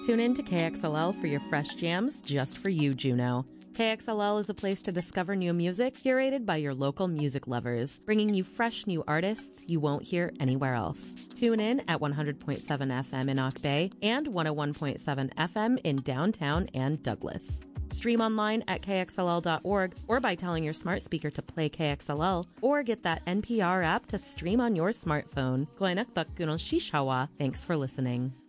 Tune in to KXLL for your fresh jams just for you, Juneau. KXLL is a place to discover new music curated by your local music lovers, bringing you fresh new artists you won't hear anywhere else. Tune in at 100.7 FM in Ock Bay and 101.7 FM in downtown and Douglas. Stream online at kxll.org or by telling your smart speaker to play KXLL or get that NPR app to stream on your smartphone. Thanks for listening.